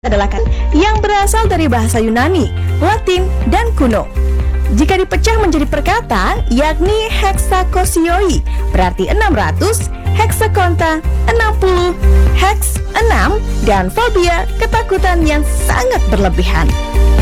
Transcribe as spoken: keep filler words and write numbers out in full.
adalah kan yang berasal dari bahasa Yunani, Latin, dan kuno. Jika dipecah menjadi perkata, yakni hexakosioi berarti enam ratus, hexakonta enam puluh, hex enam, dan fobia ketakutan yang sangat berlebihan.